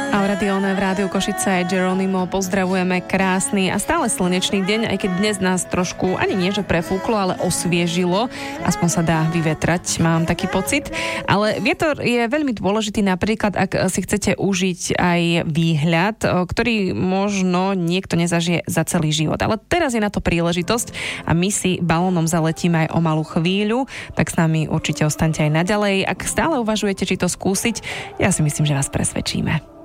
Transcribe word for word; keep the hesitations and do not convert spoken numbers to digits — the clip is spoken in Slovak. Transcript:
Auradione v Rádiu Košice, Geronimo, pozdravujeme, krásny a stále slnečný deň, aj keď dnes nás trošku, ani nie že prefúklo, ale osviežilo, aspoň sa dá vyvetrať, mám taký pocit. Ale vietor je veľmi dôležitý, napríklad, ak si chcete užiť aj výhľad, ktorý možno niekto nezažije za celý život. Ale teraz je na to príležitosť a my si balónom zaletíme aj o malú chvíľu, tak s nami určite ostaňte aj naďalej. Ak stále uvažujete, či to skúsiť, ja si myslím, že vás presvedčíme.